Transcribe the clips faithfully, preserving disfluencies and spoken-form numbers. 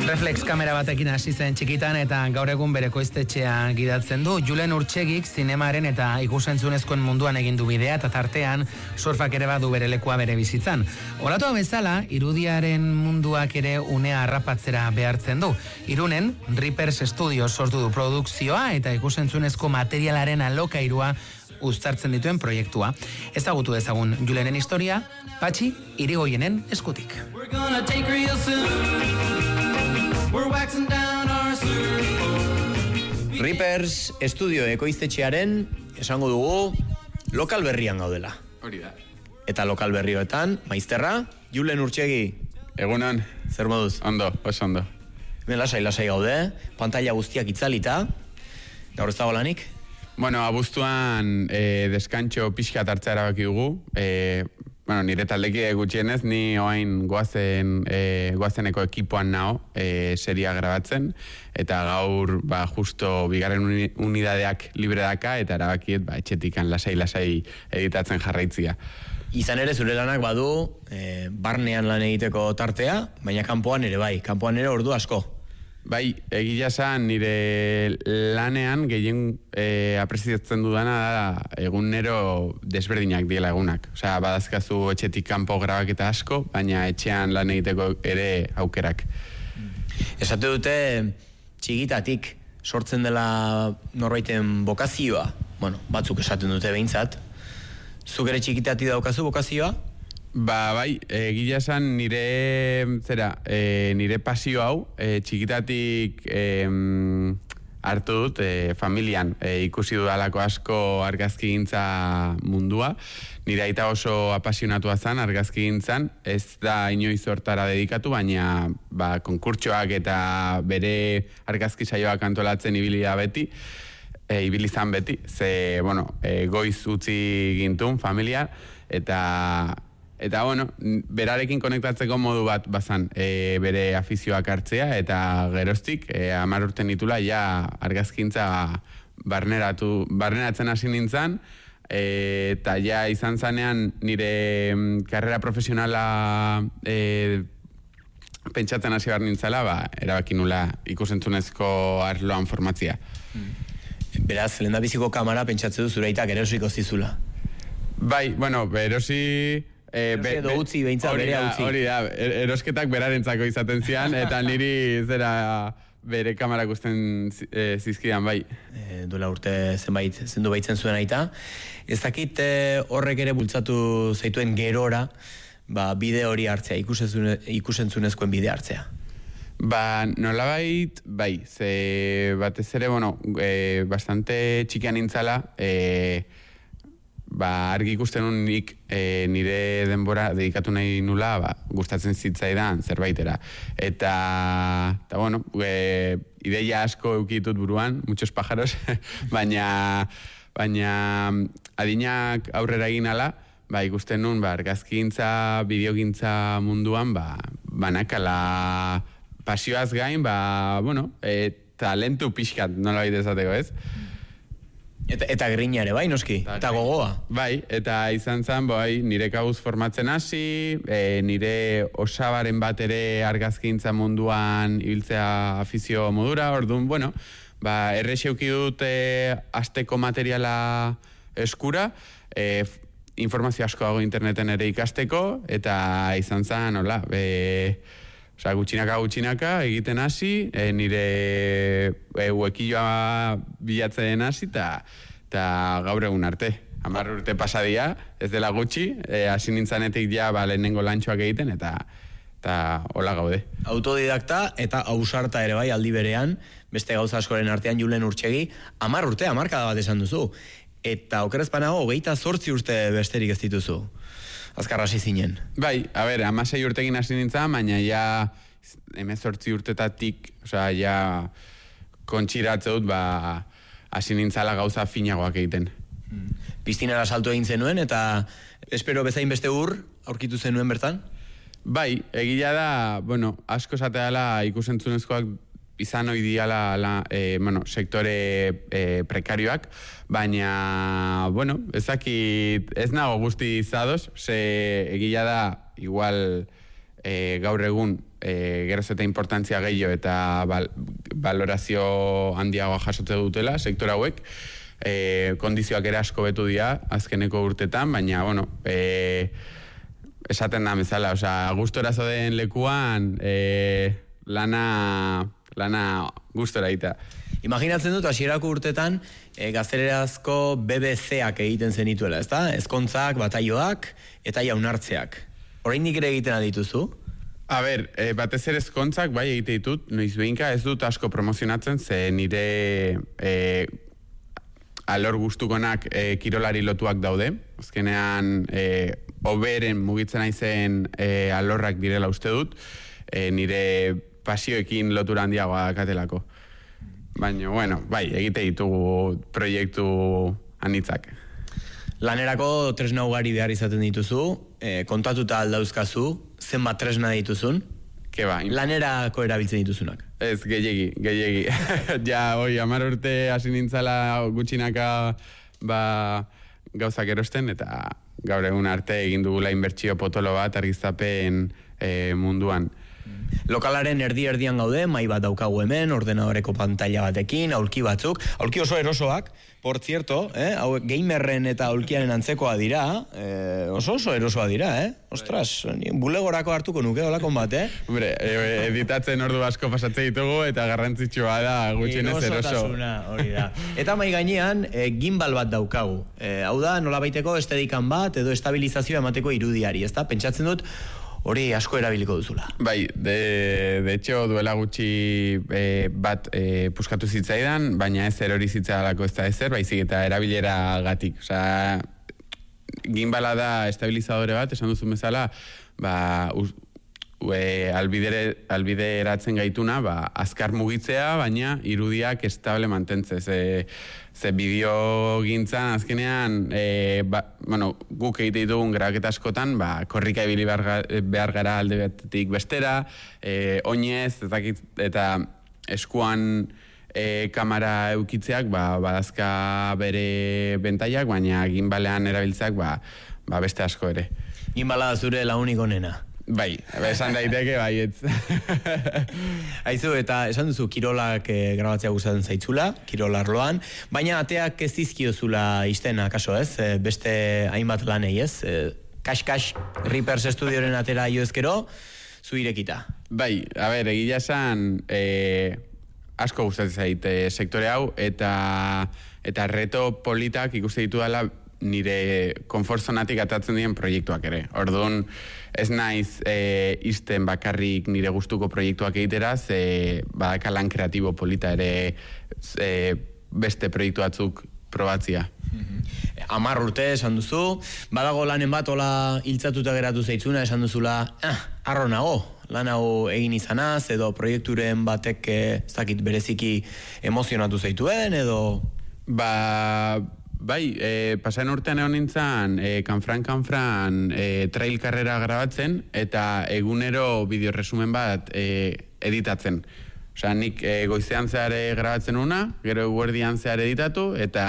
Reflex kamera batekin hasi zen txikitan eta gaur egun bere ekoiztetxea gidatzen du. Julen Urtsegik zinemaren eta ikusentzunezkoen munduan egin du bidea eta tartean surfak ere badu bere lekua bere bizitzan. Olatoa bezala, irudiaren munduak ere unea harrapatzera behartzen du. Irunen, Rippers Studios sortu du produkzioa eta ikusentzunezko materialaren alokairua uztartzen dituen proiektua. Ezagutu dezagun Julenen historia, Patxi Irigoienen eskutik. Rippers Studio ekoiztetxearen esango dugu lokal berrian gaudela. Hori da. Eta lokal berrioetan, maizterra, Julen Urtsegi. Egunan. Zer moduz? Ondo, oso ondo. Hemen lasai lasai gaude, pantalla guztiak itzalita. Gaur ez dago lanik? Bueno, abuztuan eh, deskantxo pixka hartzea erabaki dugu. Eh, bueno, nire taldeki gutxienez, ni oain goazen, eh, goazeneko ekipoan nao eh, seria grabatzen. Eta gaur, ba, justo bigarren uni, unidadeak libre daka, eta erabakiet, ba, etxetikan lasai-lasai editatzen jarraitzia. Izan ere, zure lanak badu, eh, barnean lan egiteko tartea, baina kanpoan ere bai, kanpoan ere ordu asko. Bai, egia esan nire lanean gehien e, apreziatzen dudana da egunero desberdinak diela egunak. Osea, badazkazu etxetik kanpo grabaketa asko, baina etxean lan egiteko ere aukerak. Esate dute txigitatik sortzen dela norbaiten bokazioa. Bueno, batzuk esaten dute behintzat. Zuk ere txikitatik daukazu bokazioa? Ba, bai, egia esan nire, zera, e, nire pasio hau, e, txikitatik e, hartu dut, e, familian e, ikusi dudalako asko argazkigintza mundua. Nire aita oso apasionatua zen argazkigintzan, ez da inoiz hortara dedikatu, baina ba, konkurtsoak eta bere argazki saioak antolatzen ibili da beti, e, ibili zan beti, ze, bueno, e, goiz utzi gintun familia, eta Eta, bueno, berarekin konektatzeko modu bat bazan e, bere afizioak hartzea, eta geroztik, e, hamar urte nitula, ja argazkintza barneratu, barneratzen hasi nintzen, e, eta ja izan zanean nire karrera profesionala e, pentsatzen hasi behar nintzela, ba, erabaki nula ikusentzunezko arloan formatzia. Beraz, lehendabiziko kamera pentsatze du zureitak erosiko zizula. Bai, bueno, erosi... E, be, edo utzi, behintzat, bere utzi. Hori da, erosketak berarentzako izaten zian, eta niri zera bere kamera gusten e, zizkidan, bai. E, duela urte zenbait, zendu baitzen zuen aita. Ez dakit e, horrek ere bultzatu zaituen gerora, ba, bide hori hartzea, ikusentzunezkoen bide hartzea. Ba, nolabait, bai, ze batez ere, bueno, e, bastante txikian nintzala, e, ba, argi ikusten nik e, nire denbora dedikatu nahi nula, ba, gustatzen zitzaidan zerbaitera. Eta, eta bueno, e, ideia asko eukitut buruan, muchos pájaros, baina, baina adinak aurrera egin ala, ba, ikusten nun, ba, argazkigintza, bideogintza munduan, ba, banakala pasioaz gain, ba, bueno, e, talentu pixkat, nola baita esateko, ez? Eta, eta grina ere, bai, noski? Eta, eta gogoa? Bai, eta izan zen, bai, nire kabuz formatzen hasi, e, nire osabaren bat ere argazkintza munduan ibiltzea afizio modura, orduan, bueno, ba, errexeuki dut e, asteko materiala eskura, e, informazio asko dago interneten ere ikasteko, eta izan zen, hola, e, Osa, gutxinaka, gutxinaka, egiten hasi, e, nire e, uekilloa bilatzen hasi, eta gaur egun arte. Hamar urte pasadia, ez dela gutxi, e, hasi nintzanetik ja ba, lehenengo lantxoak egiten, eta eta hola gaude. Autodidakta eta ausarta ere bai aldi berean, beste gauza askoren artean Julen Urtsegi, hamar urte, hamarkada bat esan duzu. Eta okerrezpanago, hogeita zortzi urte besterik ez dituzu. Azkar hasi zinen. Bai, a ber, amasei urtekin hasi nintzen, baina ja hemezortzi urtetatik, osea, ja kontxiratze dut, ba, hasi nintzala gauza finagoak egiten. Hmm. Piztinara salto egin zenuen, eta espero bezain beste ur aurkitu zenuen bertan? Bai, egila da, bueno, asko esatea dela ikusentzunezkoak izan hoi diala la, e, bueno, sektore e, prekarioak, baina, bueno, ezakit, ez nago guzti zadoz, ze egila da, igual e, gaur egun e, geroz eta importantzia gehiago eta bal, valorazio handiagoa jasote dutela sektor hauek, e, kondizioak ere asko betu dira azkeneko urtetan, baina, bueno, e, esaten da bezala, osea, gustora zoden lekuan e, lana, lana gustora egita. Imaginatzen dut, hasierako urtetan, e, gaztelerazko B B C-ak egiten zenituela, ezta? Ezkontzak, bataioak, eta jaunartzeak. Oraindik ere egiten adituzu? A ber, e, batez ere ezkontzak, bai egite ditut, noiz behinka ez dut asko promozionatzen, ze nire e, alor gustukonak e, kirolari lotuak daude. Azkenean, e, oberen mugitzen aizen e, alorrak direla uste dut, e, nire pasioekin lotura handiagoa katelako. Baina, bueno, bai, egite ditugu proiektu anitzak. Lanerako tresna ugari behar izaten dituzu, e, kontatuta aldauzkazu, zenbat tresna dituzun, Ke ba, lanerako erabiltzen dituzunak. Ez, gehiegi, gehiegi. Ja, oi, hamar urte hasi nintzala gutxinaka ba, gauzak erosten, eta gaur egun arte egin dugula inbertsio potolo bat argiztapen e, munduan. Lokalaren erdi-erdian gaude, mai bat daukagu hemen, ordenadoreko pantalla batekin, aulki batzuk, aulki oso erosoak, por cierto, eh? Hau gamerren eta aulkiaren antzekoa dira, eh, oso oso erosoa dira, eh? Ostras, bulegorako hartuko nuke olakon bat, eh? Hombre, editatzen ordu asko pasatzen ditugu eta garrantzitsua da gutxienez eroso. Hori da. Eta mai gainean, e, gimbal bat daukagu. E, hau da, nolabaiteko estedikan bat edo estabilizazioa emateko irudiari, ezta? Pentsatzen dut, hori asko erabiliko duzula. Bai, de, de hecho, duela gutxi e, bat e, puskatu zitzaidan, baina ez erori zitzaidanako ez da ezer, baizik eta erabilera gatik. Osea, gimbala da estabilizadore bat, esan duzu bezala, ba, us, e, albidere, albideratzen gaituna, ba, azkar mugitzea, baina irudiak estable mantentzez. E, ze bideo gintzan, azkenean, e, ba, bueno, guk egite ditugun grabaketa askotan, ba, korrika ibili behar gara alde batetik bestera, e, oinez, ezakit, eta eskuan e, kamera eukitzeak, ba, badazka bere bentaiak, baina gimbalean erabiltzeak, ba, ba, beste asko ere. Gimbala zure launik onena. Bai, esan daiteke baietz. Aizu, eta esan duzu kirolak e, grabatzea gustatzen zaitzula, kirolarloan, baina ateak ez dizkiozula iztena, kaso ez? E, beste hainbat lanei ez? E, Kax-kax Rippers estudioren atera jo ezkero, zu irekita. Bai, a ber, egia esan, e, asko gustatzen zait e, sektore hau, eta, eta reto politak ikuste ditu dela nire konfort zonatik atatzen dien proiektuak ere. Orduan, ez naiz e, izten bakarrik nire gustuko proiektuak egitera, ze badaka lan kreatibo polita ere e, beste proiektu batzuk probatzia. Mm-hmm. Amar urte esan duzu, badago lanen bat ola hiltzatuta geratu zaitzuna, esan duzula, ah, arro nago, lan hau egin izanaz, edo proiekturen batek ez dakit bereziki emozionatu zaituen, edo... Ba... Bai, e, pasaen urtean egon nintzen, e, kanfran-kanfran e, trail karrera grabatzen, eta egunero bideoresumen bat e, editatzen. Osea, nik e, goizean zehar grabatzen una, gero eguerdian zehar editatu, eta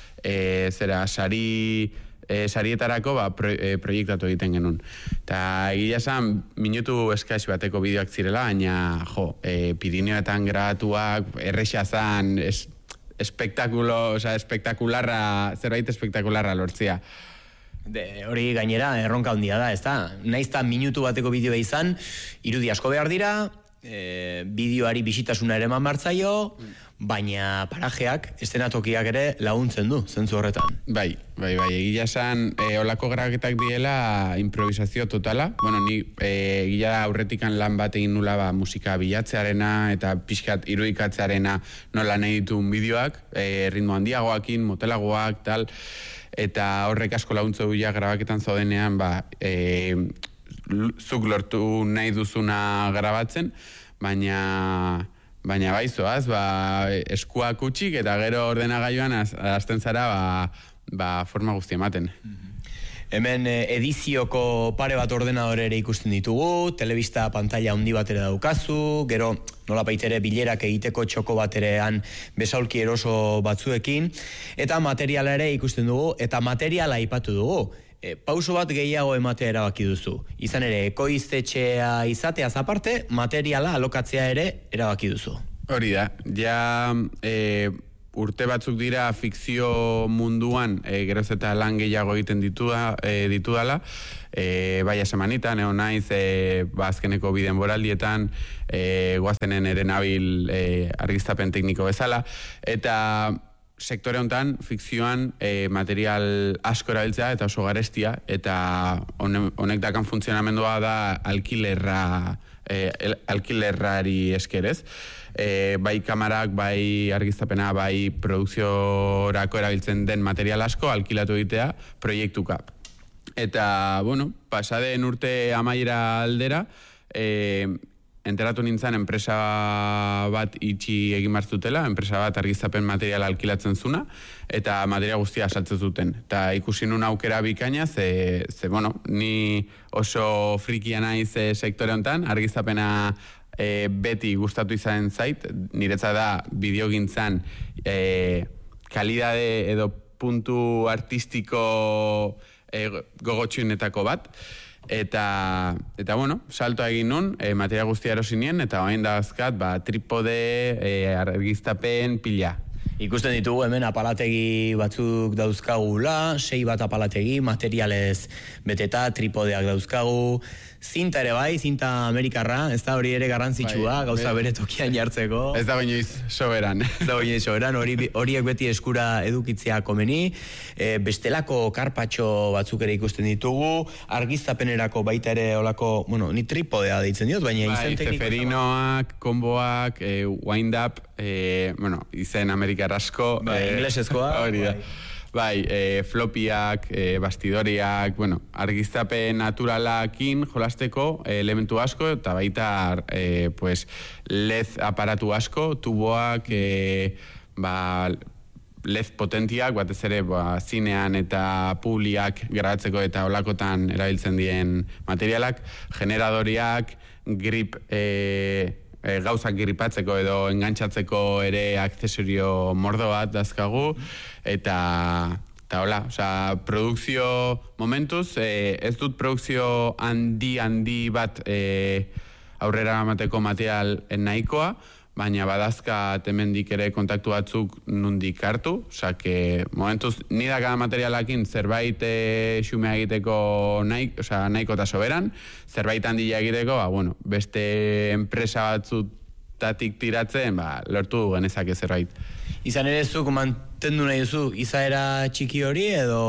e, zera, sari, e, sarietarako ba, pro, e, proiektatu egiten genuen. Eta egia esan, minutu eskaix bateko bideoak zirela, baina, jo, e, Pirineoetan grabatuak, erresa zan, es, espektakulo, o sea, espektakularra, zerbait espektakularra lortzia. De, hori gainera erronka handia da, ez da? Naizta minutu bateko bideoa izan, irudi asko behar dira, e, bideoari bisitasuna ere eman bartzaio, baina parajeak, eszenatokiak ere laguntzen du, zentzu horretan. Bai, bai, bai, egia esan, e, olako grabaketak diela improvisazio totala. Bueno, ni e, egia aurretikan lan bat egin nula ba, musika bilatzearena eta pixkat irudikatzearena nola nahi dituen bideoak, e, ritmo handiagoakin, motelagoak, tal, eta horrek asko laguntza duia grabaketan zaudenean, ba, e, zuk lortu nahi duzuna grabatzen, baina... Baina baizoaz, ba, eskuak utxik eta gero ordenagailuan hasten zara ba, ba, forma guzti ematen. Hemen edizioko pare bat ordenadore ere ikusten ditugu, telebista pantalla handi bat ere daukazu, gero nola baitere bilerak egiteko txoko baterean besaulki eroso batzuekin, eta materiala ere ikusten dugu, eta materiala aipatu dugu. e, pauso bat gehiago ematea erabaki duzu. Izan ere, ekoiztetxea izateaz aparte, materiala alokatzea ere erabaki duzu. Hori da, ja e, urte batzuk dira fikzio munduan e, geroz eta lan gehiago egiten ditu, e, ditu dala, e, bai esamanitan, eo naiz, e, ba, azkeneko biden boraldietan, e, guazenen ere nabil e, argiztapen tekniko bezala, eta sektore honetan, fikzioan e, material asko erabiltzea eta oso garestia, eta honek dakan funtzionamendua da alkilerra, e, alkilerrari eskerez. E, bai kamarak, bai argiztapena, bai produkziorako erabiltzen den material asko alkilatu egitea proiektuka. Eta, bueno, pasaden urte amaiera aldera, e, enteratu nintzen enpresa bat itxi egin martzutela, enpresa bat argiztapen material alkilatzen zuna, eta material guztia saltzen zuten. Eta ikusi nun aukera bikaina, ze, ze bueno, ni oso frikia naiz e, sektore honetan, argiztapena e, beti gustatu izan zait, niretza da bideogintzan e, kalidade edo puntu artistiko e, gogotxuenetako bat, Eta, eta bueno, salto egin nun, e, materia guztia erosinien, eta orain da azkat, ba, tripode, e, argiztapen, pila. Ikusten ditugu hemen apalategi batzuk dauzkagula, sei bat apalategi, materialez beteta, tripodeak dauzkagu, zinta ere bai, zinta amerikarra, ez da hori ere garrantzitsua, bai, gauza bere tokian jartzeko. Ez da bainoiz soberan. Ez da bainoiz soberan, hori, horiek beti eskura edukitzea komeni, e, bestelako karpatxo batzuk ere ikusten ditugu, argiztapenerako baita ere olako, bueno, ni tripodea deitzen diot, baina bai, izen tekniko... Zeferinoak, komboak, e, wind-up, e, bueno, izen amerikar asko. Bai, e, inglesezkoa. Hori da. Bai. Bai, e, flopiak, e, bastidoriak, bueno, argiztapen naturalakin jolasteko e, elementu asko, eta baita e, pues, L E D aparatu asko, tuboak, e, ba, L E D potentiak, batez ere ba, zinean eta publiak grabatzeko eta olakotan erabiltzen dien materialak, generadoriak, grip... E, E, gauzak gripatzeko edo engantzatzeko ere akzesorio mordo bat dazkagu, eta eta hola, osea, produkzio momentuz, e, ez dut produkzio handi handi bat e, aurrera amateko material nahikoa, baina badazka temendik ere kontaktu batzuk nundik hartu, osea, que momentuz nidaka materialakin zerbait e, xumea egiteko nahi, osea, nahiko eta soberan, zerbait handia egiteko, ba, bueno, beste enpresa batzutatik tiratzen, ba, lortu genezake zerbait. Izan ere zuk mantendu nahi duzu izaera txiki hori edo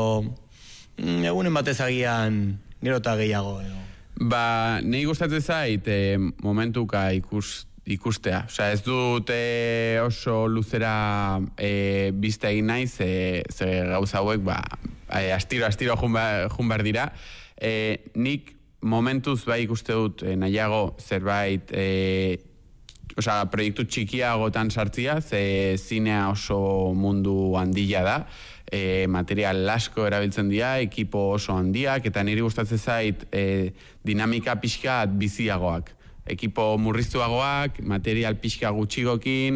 mm, egunen batez agian gero eta gehiago edo? Ba, nahi gustatzen zait e, momentuka ikus, ikustea. Osea, ez dut e, oso luzera e, bizta egin naiz, e, ze gauza hauek, ba, e, astiro, astiro jun behar dira. E, nik momentuz bai ikuste dut e, nahiago zerbait, e, osea, proiektu txikiagotan sartzia, ze zinea oso mundu handia da, e, material asko erabiltzen dira, ekipo oso handiak, eta niri gustatzen zait e, dinamika pixkat biziagoak. Ekipo murriztuagoak, material pixka gutxigokin,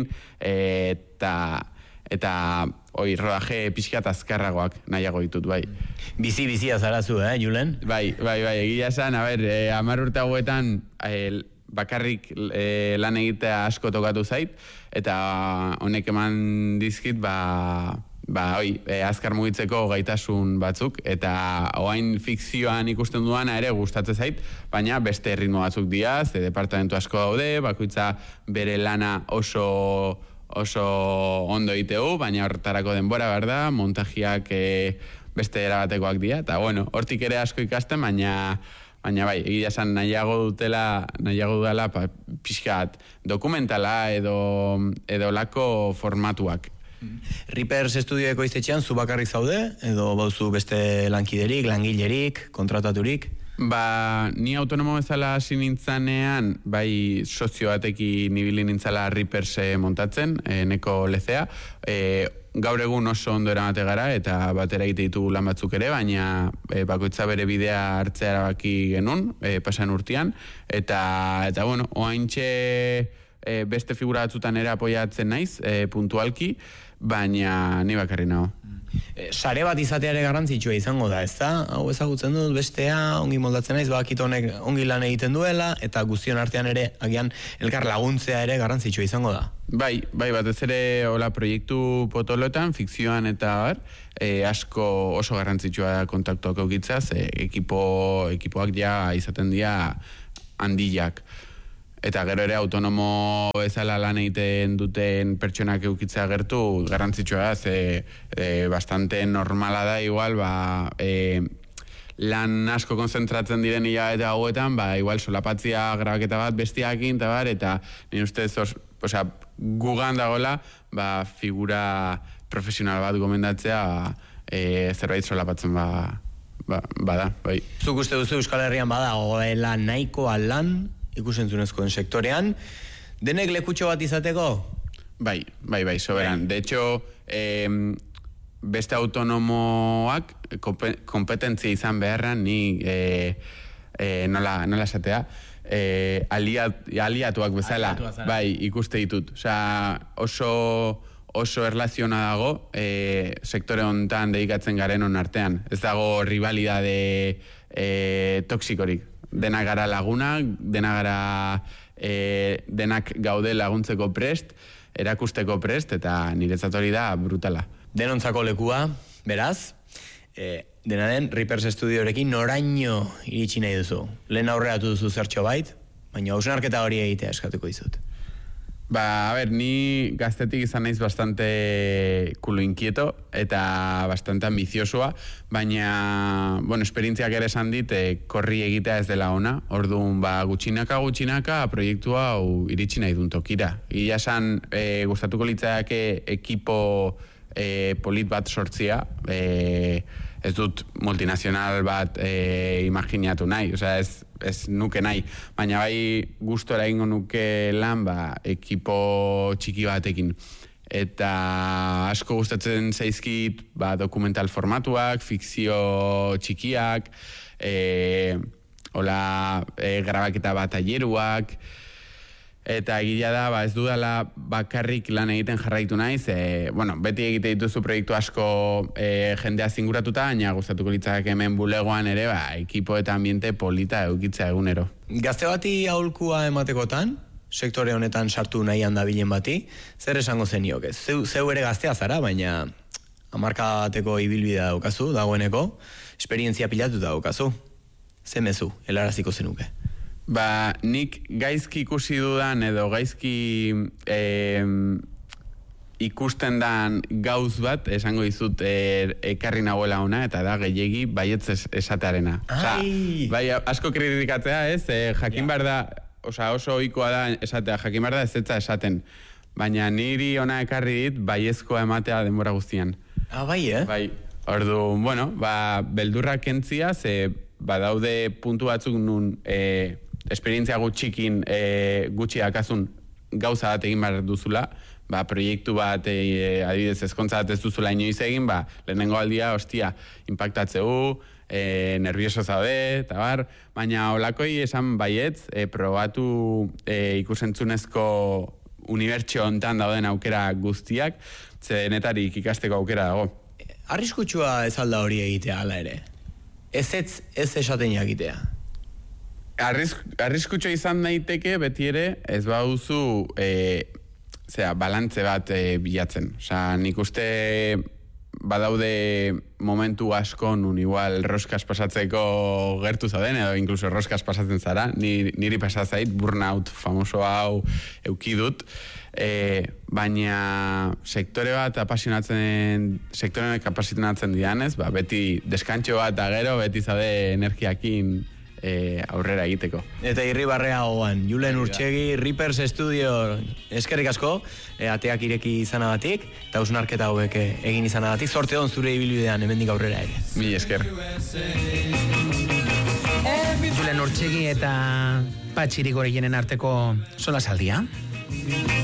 eta eta oi, rodaje pixka azkarragoak nahiago ditut, bai. Bizi-bizia zarazu, eh, Julen? Bai, bai, bai, egia esan, a ber, e, hamar urte hauetan e, bakarrik e, lan egitea asko tokatu zait, eta honek eman dizkit, ba... Ba, oi, e, azkar mugitzeko gaitasun batzuk, eta oain fikzioan ikusten duana ere gustatzen zait, baina beste ritmo batzuk dira, ze departamentu asko daude, bakoitza bere lana oso, oso ondo egiteu, baina hortarako denbora behar da, montajiak e, beste erabatekoak dira, eta bueno, hortik ere asko ikasten, baina... Baina bai, egia esan nahiago dutela, nahiago dutela, pa, pixkat dokumentala edo, edo lako formatuak. Ripers Estudio ekoiztetxean zu bakarrik zaude, edo bauzu beste lankiderik, langilerik, kontrataturik? Ba, ni autonomo bezala hasi nintzanean, bai sozio batekin nibili nintzala Ripers montatzen, e, neko lezea, e, gaur egun oso ondo eramate gara, eta batera egite ditugu lan batzuk ere, baina e, bakoitza bere bidea hartzea erabaki genuen, e, pasan urtean, eta, eta bueno, oaintxe e, beste figura batzutan ere apoiatzen naiz, e, puntualki, baina ni bakarri nago. Sare bat izatea ere garrantzitsua izango da, ezta? Hau ezagutzen dut, bestea, ongi moldatzen naiz, bakit honek ongi lan egiten duela, eta guztion artean ere, agian, elkar laguntzea ere garrantzitsua izango da. Bai, bai, batez ere, hola, proiektu potoloetan, fikzioan eta bar, e, asko oso garrantzitsua kontaktuak eukitzaz, e, ekipo, ekipoak ja izaten dira handiak. Eta gero ere autonomo bezala lan egiten duten pertsonak eukitzea gertu garrantzitsua da, ze e, bastante normala da igual, ba, e, lan asko konzentratzen diren hilabete hauetan, ba, igual solapatzia grabaketa bat bestiakin, eta bar, eta nire ustez, osea, gugan dagoela, ba, figura profesional bat gomendatzea, e, zerbait solapatzen ba, ba, bada, bai. Zuk uste duzu Euskal Herrian bada, goela nahikoa lan, ikusentzunezkoen sektorean, denek lekutxo bat izateko? Bai, bai, bai, soberan. De hecho, eh, beste autonomoak kompetentzia izan beharran, ni eh, eh, nola, nola esatea, eh, aliat, aliatuak bezala, bai, ikuste ditut. Osea, oso oso erlaziona dago eh, sektore honetan dedikatzen garen on artean. Ez dago rivalidade eh, toksikorik. Denak gara lagunak, denak gara e, denak gaude laguntzeko prest, erakusteko prest, eta niretzat hori da brutala. Denontzako lekua, beraz, e, dena den, Rippers Studiorekin noraino iritsi nahi duzu. Lehen aurreatu duzu zertxo bait, baina hausnarketa hori egitea eskatuko dizut. Ba, a ber, ni gaztetik izan naiz bastante culo inquieto eta bastante ambiciosua, baina, bueno, esperientziak ere esan dit, eh, korri egitea ez dela ona. Orduan, ba, gutxinaka, gutxinaka, proiektua hau iritsi nahi dun tokira. Ia esan, eh, gustatuko litzake ekipo eh, polit bat sortzia, eh, ez dut multinazional bat eh, imaginatu nahi, osea, ez, ez nuke nahi, baina bai gustora egingo nuke lan, ba, ekipo txiki batekin. Eta asko gustatzen zaizkit, ba, dokumental formatuak, fikzio txikiak, e, hola, e, grabaketa bat aileruak, eta egia da, ba, ez dudala bakarrik lan egiten jarraitu naiz, e, bueno, beti egite dituzu proiektu asko e, jendea zinguratuta, baina gustatuko litzak hemen bulegoan ere, ba, ekipo eta ambiente polita eukitzea egunero. Gazte bati aholkua ematekotan, sektore honetan sartu nahian dabilen bati, zer esango zenioke? Zeu, zeu ere gaztea zara, baina hamarka bateko ibilbidea daukazu, dagoeneko, esperientzia pilatu daukazu. Ze mezu, helaraziko zenuke? Ba, nik gaizki ikusi dudan edo gaizki eh, ikusten dan gauz bat, esango dizut eh, ekarri nahuela ona, eta da gehiegi baietz es, esatearena. Osa, bai, asko kritikatzea ez, eh, jakin behar da, osa, oso ohikoa da esatea, jakin behar da ez etza esaten. Baina niri ona ekarri dit baiezkoa ematea denbora guztian. Ah, bai, eh? Bai, ordu, bueno, ba, beldurrak kentzia, ze badaude puntu batzuk nun eh, esperientzia gutxikin e, gutxi dakazun gauza bat egin behar duzula, ba, proiektu bat, e, adibidez, ezkontza bat ez duzula inoiz egin, ba, lehenengo aldia, ostia, impactatzeu, e, nervioso zaude, eta bar, baina holakoi esan baietz, e, probatu e, ikusentzunezko unibertsio hontan dauden aukera guztiak, ze denetarik ikasteko aukera dago. Arriskutsua ez alda hori egitea ala ere? Ez ez, ez esaten jakitea? Arrisk, arriskutxo izan daiteke beti ere ez bauzu e, zera, balantze bat e, bilatzen. Osa, nik uste badaude momentu asko nun igual roskas pasatzeko gertu zauden, edo inkluso roskas pasatzen zara, Ni, niri pasatzait, burnout famoso hau eukidut, e, baina sektore bat apasionatzen, sektore honek apasionatzen dianez, ba, beti deskantxo bat agero, beti zaude energiakin E, aurrera egiteko. Eta irribarrea goan, Julen Urtsegi, Rippers Studio, eskerrik asko, e, ateak ireki izanagatik, eta hausnarketa hauek egin izanagatik, sorte hon zure ibilbidean, hemendik aurrera ere. Mi esker. Julen Urtsegi eta Patxi Irigoyenen arteko solasaldia.